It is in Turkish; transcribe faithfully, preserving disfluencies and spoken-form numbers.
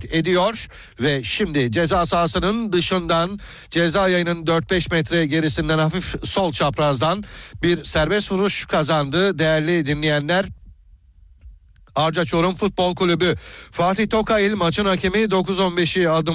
ediyor ve şimdi ceza sahasının dışından, ceza yayının dört beş metre gerisinden hafif sol çaprazdan bir serbest vuruş kazandı değerli dinleyenler. Arca Çorum Futbol Kulübü. Fatih Tokail maçın hakemi. dokuz on beşi adım